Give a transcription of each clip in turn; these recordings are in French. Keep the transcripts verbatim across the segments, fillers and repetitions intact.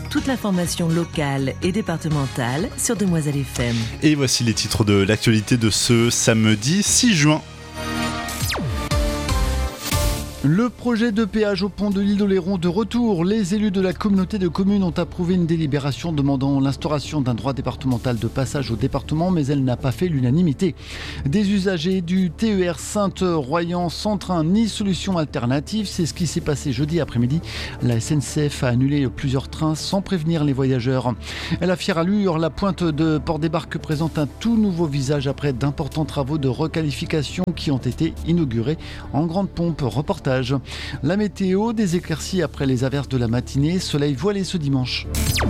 toute l'information locale et départementale sur Demoiselle F M. Et voici les titres de l'actualité de ce samedi six juin. Le projet de péage au pont de l'île d'Oléron de retour. Les élus de la communauté de communes ont approuvé une délibération demandant l'instauration d'un droit départemental de passage au département, mais elle n'a pas fait l'unanimité. Des usagers du T E R Sainte-Royan sans train ni solution alternative, c'est ce qui s'est passé jeudi après-midi. La S N C F a annulé plusieurs trains sans prévenir les voyageurs. À la fière allure, la pointe de Port-des-Barques présente un tout nouveau visage après d'importants travaux de requalification qui ont été inaugurés en grande pompe. Reportage. La météo, des éclaircies après les averses de la matinée, soleil voilé ce dimanche.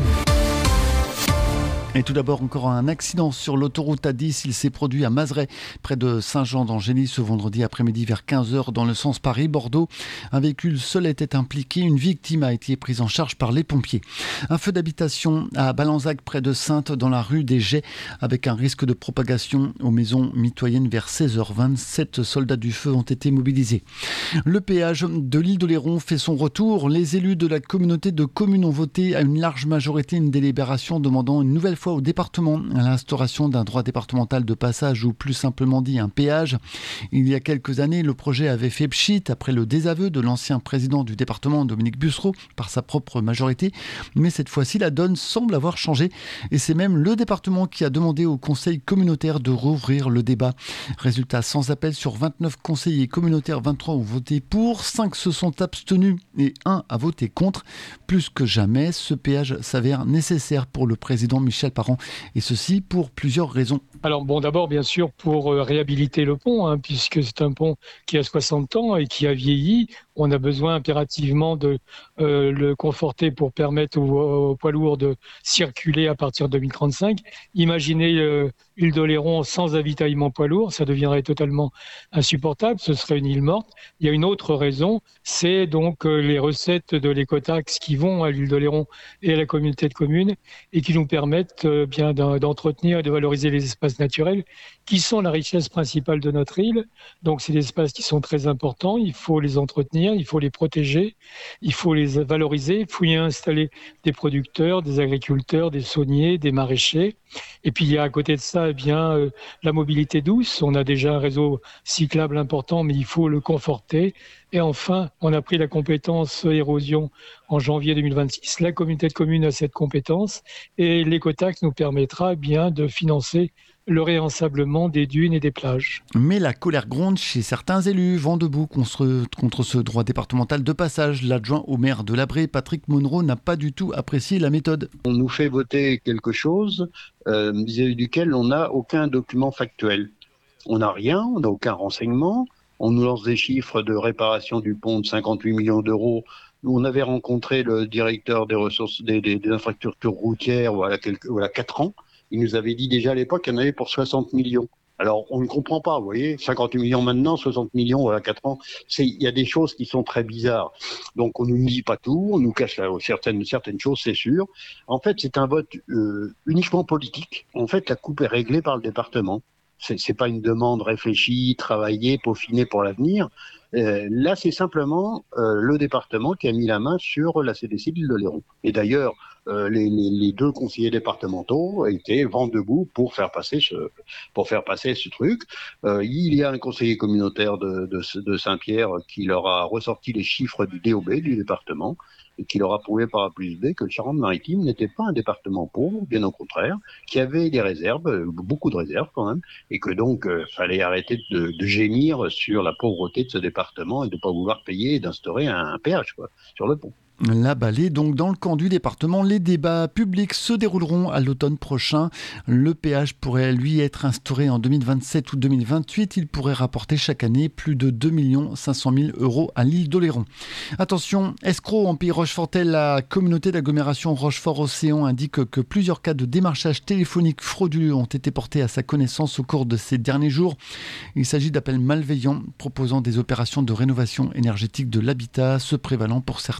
Et tout d'abord, encore un accident sur l'autoroute A dix. Il s'est produit à Mazeray, près de Saint-Jean-d'Angély, ce vendredi après-midi vers quinze heures dans le sens Paris-Bordeaux. Un véhicule seul était impliqué. Une victime a été prise en charge par les pompiers. Un feu d'habitation à Balanzac, près de Saintes, dans la rue des Jets, avec un risque de propagation aux maisons mitoyennes vers seize heures vingt-sept. Soldats du feu ont été mobilisés. Le péage de l'île d'Oléron fait son retour. Les élus de la communauté de communes ont voté à une large majorité une délibération demandant une nouvelle fois au département l'instauration d'un droit départemental de passage ou plus simplement dit un péage. Il y a quelques années, le projet avait fait pchit après le désaveu de l'ancien président du département, Dominique Bussereau, par sa propre majorité. Mais cette fois-ci, la donne semble avoir changé et c'est même le département qui a demandé au conseil communautaire de rouvrir le débat. Résultat, sans appel sur vingt-neuf conseillers communautaires, vingt-trois ont voté pour, cinq se sont abstenus et un a voté contre. Plus que jamais, ce péage s'avère nécessaire pour le président Michel Parent, et ceci pour plusieurs raisons. Alors bon, d'abord bien sûr pour euh, réhabiliter le pont, hein, puisque c'est un pont qui a soixante ans et qui a vieilli. On a besoin impérativement de euh, le conforter pour permettre aux, aux poids lourds de circuler à partir de deux mille trente-cinq. Imaginez euh, l'île d'Oléron sans avitaillement poids lourd, ça deviendrait totalement insupportable, ce serait une île morte. Il y a une autre raison, c'est donc euh, les recettes de l'écotaxe qui vont à l'île d'Oléron et à la communauté de communes et qui nous permettent euh, bien d'entretenir et de valoriser les espaces naturels qui sont la richesse principale de notre île. Donc c'est des espaces qui sont très importants, il faut les entretenir, il faut les protéger, il faut les valoriser, il faut y installer des producteurs, des agriculteurs, des sauniers, des maraîchers. Et puis il y a à côté de ça eh bien, euh, la mobilité douce. On a déjà un réseau cyclable important, mais il faut le conforter. Et enfin, on a pris la compétence érosion en janvier deux mille vingt-six. La communauté de communes a cette compétence et l'écotaxe nous permettra eh bien de financer le réensablement des dunes et des plages. Mais la colère gronde chez certains élus, vent debout contre, contre ce droit départemental de passage. L'adjoint au maire de Labré, Patrick Monroe, n'a pas du tout apprécié la méthode. On nous fait voter quelque chose euh, vis-à-vis duquel on n'a aucun document factuel. On n'a rien, on n'a aucun renseignement. On nous lance des chiffres de réparation du pont de cinquante-huit millions d'euros. Nous, on avait rencontré le directeur des ressources, des, des, des infrastructures routières voilà, quelques, voilà quatre ans. Il nous avait dit déjà à l'époque qu'il y en avait pour soixante millions. Alors, on ne comprend pas, vous voyez, cinquante millions maintenant, soixante millions, voilà, quatre ans. C'est, il y a des choses qui sont très bizarres. Donc, on ne nous dit pas tout, on nous cache là, certaines, certaines choses, c'est sûr. En fait, c'est un vote euh, uniquement politique. En fait, la coupe est réglée par le département. C'est, c'est pas une demande réfléchie, travaillée, peaufinée pour l'avenir. Euh, là, c'est simplement euh, le département qui a mis la main sur la C D C de l'île d'Oléron. Et d'ailleurs, euh, les, les, les deux conseillers départementaux étaient vent debout pour faire passer ce, pour faire passer ce truc. Euh, il y a un conseiller communautaire de, de, de Saint-Pierre qui leur a ressorti les chiffres du D O B du département et qui leur a prouvé par A plus B que le Charente-Maritime n'était pas un département pauvre, bien au contraire, qui avait des réserves, beaucoup de réserves quand même, et que donc euh, fallait arrêter de, de gémir sur la pauvreté de ce département et de ne pas vouloir payer et d'instaurer un, un péage quoi, sur le pont. La Balée, donc dans le camp du département, les débats publics se dérouleront à l'automne prochain. Le péage pourrait lui être instauré en deux mille vingt-sept ou deux mille vingt-huit. Il pourrait rapporter chaque année plus de deux millions cinq cent mille euros à l'île d'Oléron. Attention, escroc en Pays Rochefortais, la communauté d'agglomération Rochefort-Océan indique que plusieurs cas de démarchage téléphonique frauduleux ont été portés à sa connaissance au cours de ces derniers jours. Il s'agit d'appels malveillants proposant des opérations de rénovation énergétique de l'habitat, se prévalant pour certains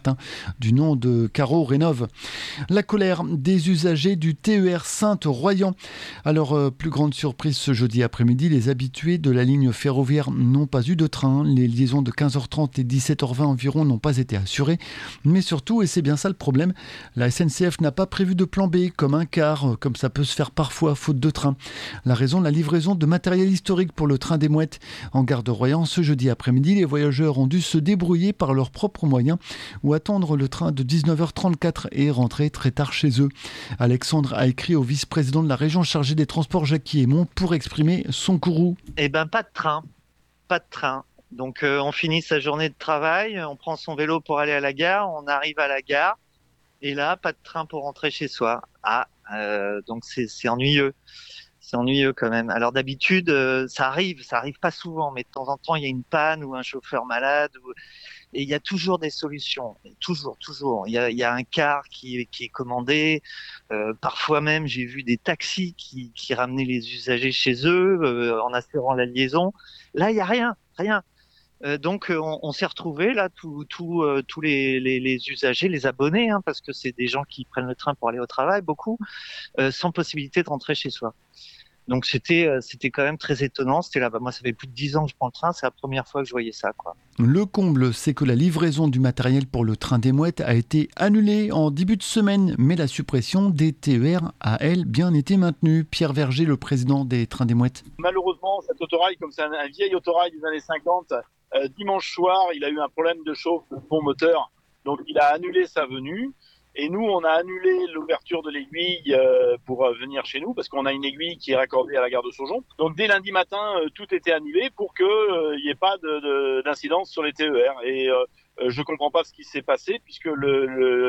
du nom de Caro Rénov'. La colère des usagers du T E R Saintes-Royan. À leur euh, plus grande surprise ce jeudi après-midi, les habitués de la ligne ferroviaire n'ont pas eu de train. Les liaisons de quinze heures trente et dix-sept heures vingt environ n'ont pas été assurées. Mais surtout, et c'est bien ça le problème, la S N C F n'a pas prévu de plan B, comme un car, comme ça peut se faire parfois faute de train. La raison, la livraison de matériel historique pour le train des Mouettes. En gare de Royan, ce jeudi après-midi, les voyageurs ont dû se débrouiller par leurs propres moyens ou attendre le train de dix-neuf heures trente-quatre et rentrer très tard chez eux. Alexandre a écrit au vice-président de la région chargé des transports Jacques Aymon pour exprimer son courroux. Eh ben pas de train, pas de train. Donc euh, on finit sa journée de travail, on prend son vélo pour aller à la gare, on arrive à la gare et là pas de train pour rentrer chez soi. Ah, euh, donc c'est, c'est ennuyeux. C'est ennuyeux quand même. Alors d'habitude, euh, ça arrive, ça arrive pas souvent, mais de temps en temps, il y a une panne ou un chauffeur malade. Ou... Et il y a toujours des solutions. Toujours, toujours. Il y a, il y a un car qui, qui est commandé. Euh, parfois même, j'ai vu des taxis qui, qui ramenaient les usagers chez eux euh, en assurant la liaison. Là, il y a rien, rien. Euh, donc, on, on s'est retrouvés là, tous tout, euh, tous les, les, les usagers, les abonnés, hein, parce que c'est des gens qui prennent le train pour aller au travail, beaucoup, euh, sans possibilité de rentrer chez soi. Donc c'était euh, c'était quand même très étonnant. C'était là, bah, moi ça fait plus de dix ans que je prends le train, c'est la première fois que je voyais ça, quoi. Le comble, c'est que la livraison du matériel pour le train des Mouettes a été annulée en début de semaine, mais la suppression des T E R a, elle, bien été maintenue. Pierre Verger, le président des trains des Mouettes. Malheureusement, cet autorail, comme c'est un, un vieil autorail des années cinquante, euh, dimanche soir, il a eu un problème de chauffe de pont moteur, donc il a annulé sa venue. Et nous, on a annulé l'ouverture de l'aiguille euh, pour euh, venir chez nous, parce qu'on a une aiguille qui est raccordée à la gare de Saujon. Donc dès lundi matin, euh, tout était annulé pour qu'il n'y euh, ait pas de, de, d'incidence sur les T E R. Et euh, je comprends pas ce qui s'est passé, puisque le,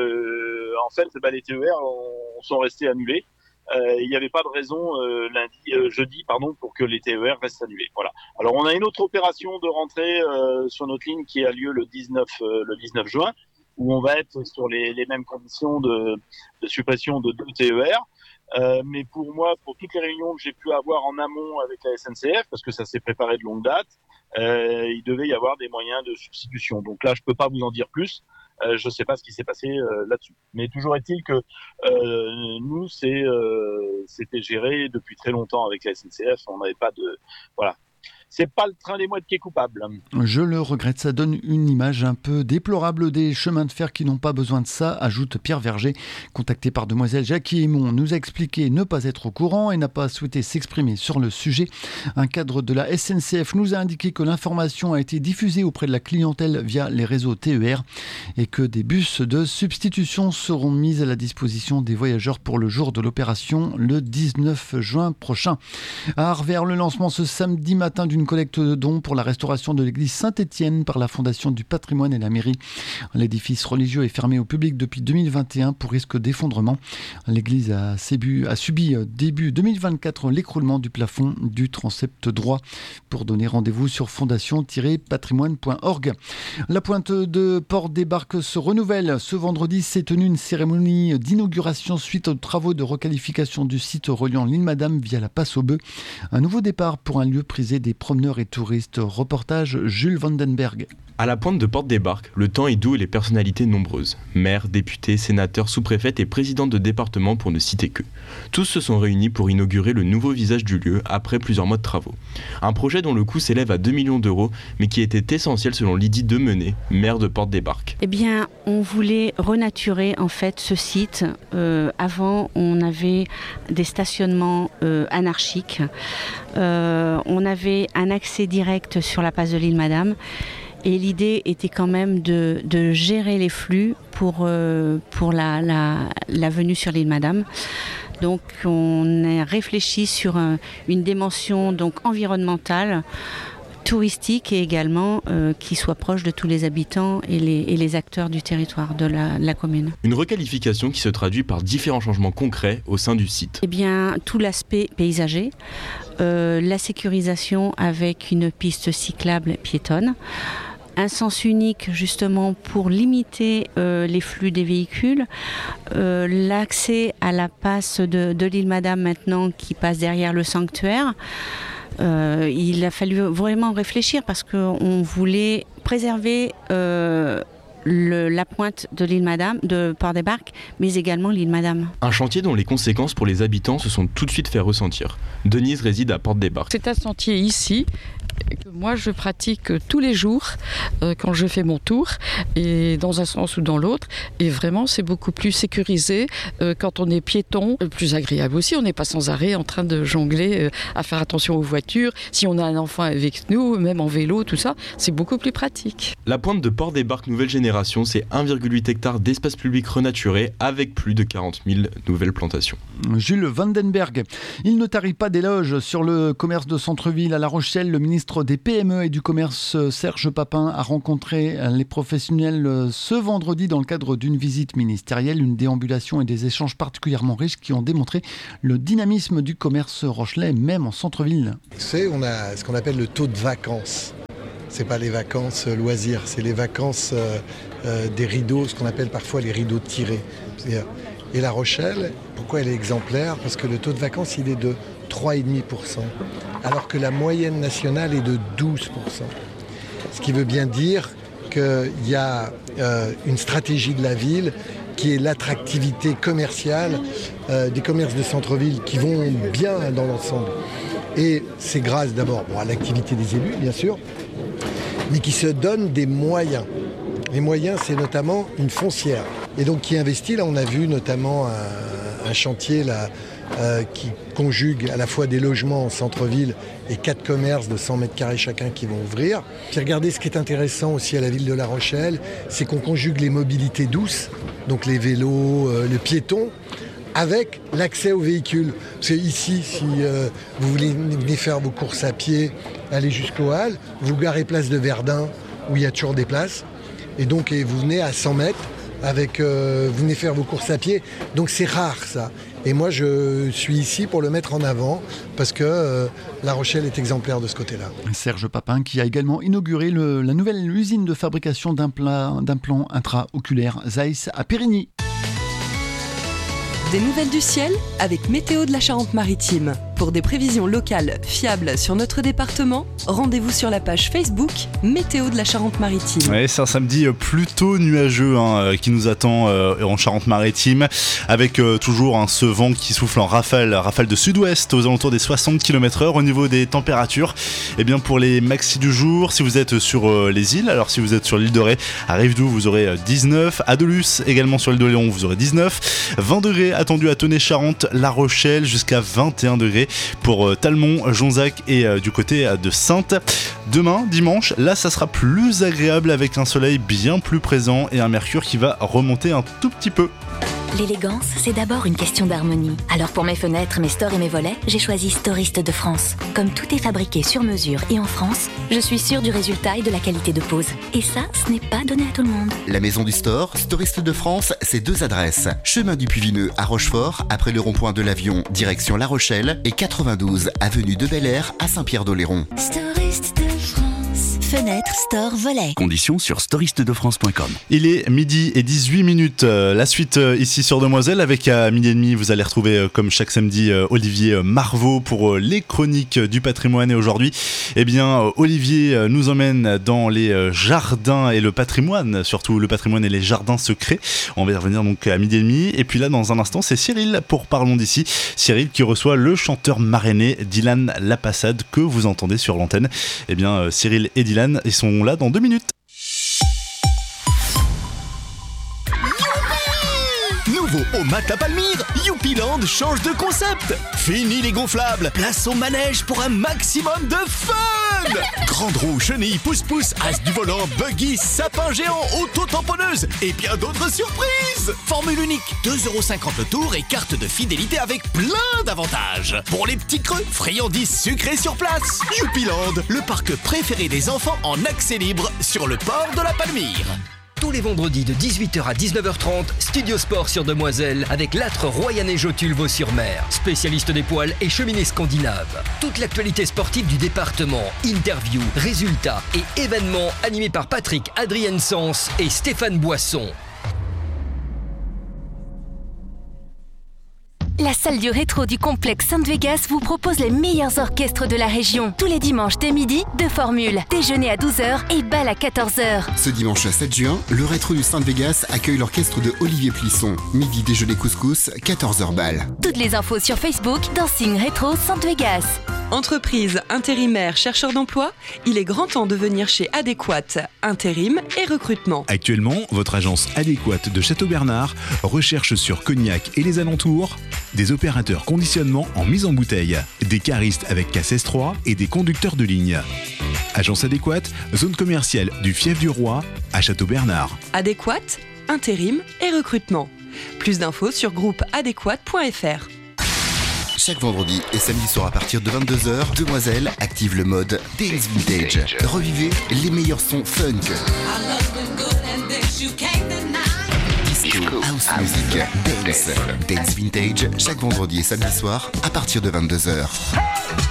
le, en fait, bah, les T E R ont, sont restés annulés. Euh, il n'y avait pas de raison euh, lundi, euh, jeudi, pardon, pour que les T E R restent annulés. Voilà. Alors on a une autre opération de rentrée euh, sur notre ligne qui a lieu le dix-neuf, euh, le dix-neuf juin. Où on va être sur les, les mêmes conditions de, de suppression de deux T E R. Euh, mais pour moi, pour toutes les réunions que j'ai pu avoir en amont avec la S N C F, parce que ça s'est préparé de longue date, euh, il devait y avoir des moyens de substitution. Donc là, je peux pas vous en dire plus. Euh, je sais pas ce qui s'est passé euh, là-dessus. Mais toujours est-il que euh, nous, c'est, euh, c'était géré depuis très longtemps avec la S N C F. On n'avait pas de... Voilà. C'est pas le train des Mouettes qui est coupable. Je le regrette, ça donne une image un peu déplorable des chemins de fer qui n'ont pas besoin de ça, ajoute Pierre Verger. Contacté par demoiselle Jacques Aymon, nous a expliqué ne pas être au courant et n'a pas souhaité s'exprimer sur le sujet. Un cadre de la S N C F nous a indiqué que l'information a été diffusée auprès de la clientèle via les réseaux T E R et que des bus de substitution seront mis à la disposition des voyageurs pour le jour de l'opération le dix-neuf juin prochain. À Arvers, le lancement ce samedi matin d'une collecte de dons pour la restauration de l'église Saint-Étienne par la Fondation du patrimoine et la mairie. L'édifice religieux est fermé au public depuis deux mille vingt et un pour risque d'effondrement. L'église a, sébu, a subi début deux mille vingt-quatre l'écroulement du plafond du transept droit. Pour donner rendez-vous sur fondation tiret patrimoine point org. La pointe de Port-des-Barques se renouvelle. Ce vendredi s'est tenue une cérémonie d'inauguration suite aux travaux de requalification du site reliant l'île Madame via la passe aux bœufs. Un nouveau départ pour un lieu prisé des promeneurs et touristes. Reportage Jules Vandenberg. À la pointe de Port-des-Barques, le temps est doux et les personnalités nombreuses. Maires, députés, sénateurs, sous-préfètes et présidents de départements pour ne citer qu'eux. Tous se sont réunis pour inaugurer le nouveau visage du lieu après plusieurs mois de travaux. Un projet dont le coût s'élève à deux millions d'euros, mais qui était essentiel selon Lydie Demenet, maire de Port-des-Barques. Eh bien, on voulait renaturer en fait ce site. Euh, avant, on avait des stationnements euh, anarchiques. Euh, on avait un accès direct sur la place de l'île Madame. Et l'idée était quand même de, de gérer les flux pour, euh, pour la, la, la venue sur l'île Madame. Donc on a réfléchi sur un, une dimension donc environnementale, touristique et également euh, qui soit proche de tous les habitants et les, et les acteurs du territoire de la, de la commune. Une requalification qui se traduit par différents changements concrets au sein du site. Eh bien, tout l'aspect paysager, euh, la sécurisation avec une piste cyclable piétonne, un sens unique justement pour limiter euh, les flux des véhicules, euh, l'accès à la passe de, de l'île Madame maintenant qui passe derrière le sanctuaire. Euh, il a fallu vraiment réfléchir parce qu'on voulait préserver euh, le, la pointe de l'île Madame, de Port-des-Barques, mais également l'île Madame. Un chantier dont les conséquences pour les habitants se sont tout de suite fait ressentir. Denise réside à Port-des-Barques. C'est un sentier ici que moi je pratique tous les jours euh, quand je fais mon tour, et dans un sens ou dans l'autre, et vraiment c'est beaucoup plus sécurisé euh, quand on est piéton, plus agréable aussi, on n'est pas sans arrêt en train de jongler, euh, à faire attention aux voitures, si on a un enfant avec nous, même en vélo, tout ça, c'est beaucoup plus pratique. La pointe de Port-des-Barques Nouvelle Génération, c'est un virgule huit hectares d'espace public renaturé avec plus de quarante mille nouvelles plantations. Jules Vandenberg, il ne tarit pas d'éloges sur le commerce de centre-ville à La Rochelle. Le ministre des P M E et du commerce, Serge Papin, a rencontré les professionnels ce vendredi dans le cadre d'une visite ministérielle, une déambulation et des échanges particulièrement riches qui ont démontré le dynamisme du commerce rochelais, même en centre-ville. C'est, on a ce qu'on appelle le taux de vacances. C'est pas les vacances loisirs, c'est les vacances euh, euh, des rideaux, ce qu'on appelle parfois les rideaux tirés. C'est-à-dire, et La Rochelle, pourquoi elle est exemplaire ? Parce que le taux de vacances, il est de trois virgule cinq pour cent, alors que la moyenne nationale est de douze pour cent. Ce qui veut bien dire qu'il y a euh, une stratégie de la ville qui est l'attractivité commerciale euh, des commerces de centre-ville qui vont bien dans l'ensemble. Et c'est grâce d'abord bon, à l'activité des élus, bien sûr, mais qui se donnent des moyens. Les moyens, c'est notamment une foncière. Et donc qui investit, là on a vu notamment un, un chantier là, euh, qui conjugue à la fois des logements en centre-ville et quatre commerces de cent mètres carrés chacun qui vont ouvrir. Puis regardez, ce qui est intéressant aussi à la ville de La Rochelle, c'est qu'on conjugue les mobilités douces, donc les vélos, euh, le piéton, avec l'accès aux véhicules. Parce que ici, si euh, vous voulez venir faire vos courses à pied, aller jusqu'aux Halles, vous garez place de Verdun, où il y a toujours des places, et donc et vous venez à cent mètres, avec, euh, vous venez faire vos courses à pied. Donc c'est rare ça. Et moi je suis ici pour le mettre en avant parce que euh, La Rochelle est exemplaire de ce côté-là. Serge Papin qui a également inauguré le, la nouvelle usine de fabrication d'implants, d'implants intra-oculaires Zeiss à Périgny. Des nouvelles du ciel avec Météo de la Charente-Maritime. Pour des prévisions locales fiables sur notre département, rendez-vous sur la page Facebook Météo de la Charente-Maritime. Ouais, c'est un samedi plutôt nuageux hein, qui nous attend euh, en Charente-Maritime, avec euh, toujours hein, ce vent qui souffle en rafale, rafale de sud-ouest aux alentours des soixante kilomètres heure. Au niveau des températures, eh bien pour les maxi du jour, si vous êtes sur euh, les îles, alors si vous êtes sur l'île de Ré, à Rivedoux vous aurez dix-neuf, à Delus également sur l'île de Léon vous aurez dix-neuf, vingt degrés attendu à Tenay-Charente, La Rochelle jusqu'à vingt et un degrés pour euh, Talmont, Jonzac et euh, du côté euh, de Saintes. Demain, dimanche, là ça sera plus agréable avec un soleil bien plus présent et un mercure qui va remonter un tout petit peu. L'élégance, c'est d'abord une question d'harmonie. Alors pour mes fenêtres, mes stores et mes volets, j'ai choisi Storiste de France. Comme tout est fabriqué sur mesure et en France, je suis sûre du résultat et de la qualité de pose. Et ça, ce n'est pas donné à tout le monde. La maison du store, Storiste de France, c'est deux adresses. Chemin du Puy-Vineux à Rochefort, après le rond-point de l'Avion, direction La Rochelle, et quatre-vingt-douze avenue de Bel-Air à Saint-Pierre-d'Oléron. Storiste de France. Fenêtre, store, volet. Conditions sur storiste de france point com. Il est midi et dix-huit minutes. Euh, la suite euh, ici sur Demoiselle avec à midi et demi, vous allez retrouver euh, comme chaque samedi euh, Olivier euh, Marvaux pour euh, les chroniques euh, du patrimoine. Et aujourd'hui, eh bien, euh, Olivier euh, nous emmène dans les euh, jardins et le patrimoine, surtout le patrimoine et les jardins secrets. On va y revenir donc à midi et demi. Et puis là, dans un instant, c'est Cyril pour Parlons d'ici. Cyril qui reçoit le chanteur marrainé Dylan Lapassade que vous entendez sur l'antenne. Eh bien, euh, Cyril et Dylan, ils sont là dans deux minutes. Nouveau au Mat à Palmyre, Youpiland change de concept. Fini les gonflables, place au manège pour un maximum de fun. Grande roue, chenille, pousse-pousse, as du volant, buggy, sapin géant, auto-tamponneuse et bien d'autres surprises. Formule unique, deux euros cinquante le tour et carte de fidélité avec plein d'avantages. Pour les petits creux, friandises sucrées sur place. Youpiland, le parc préféré des enfants en accès libre sur le port de la Palmyre. Tous les vendredis de dix-huit heures à dix-neuf heures trente, Studio Sport sur Demoiselle avec l'âtre Royanais Jotule Vaux-sur-Mer, spécialiste des poils et cheminée scandinave. Toute l'actualité sportive du département, interviews, résultats et événements animés par Patrick Adrien-Sens et Stéphane Boisson. La salle du rétro du complexe Sainte-Vegas vous propose les meilleurs orchestres de la région. Tous les dimanches dès midi, deux formules. Déjeuner à douze heures et bal à quatorze heures. Ce dimanche sept juin, le rétro du Sainte-Vegas accueille l'orchestre de Olivier Plisson. Midi déjeuner couscous, quatorze heures bal. Toutes les infos sur Facebook, Dancing Rétro Sainte-Vegas. Entreprise, intérimaire, chercheur d'emploi, il est grand temps de venir chez Adéquate, intérim et recrutement. Actuellement, votre agence Adéquate de Château-Bernard recherche sur Cognac et les alentours des opérateurs conditionnement en mise en bouteille, des caristes avec K S trois et des conducteurs de ligne. Agence Adéquate, zone commerciale du Fief du Roi à Château-Bernard. Adéquate, intérim et recrutement. Plus d'infos sur groupe adéquate point f r. Chaque vendredi et samedi soir à partir de vingt-deux heures, Demoiselle active le mode Dance Vintage. Revivez les meilleurs sons funk, disco, house music, dance. Dance Vintage chaque vendredi et samedi soir à partir de vingt-deux heures.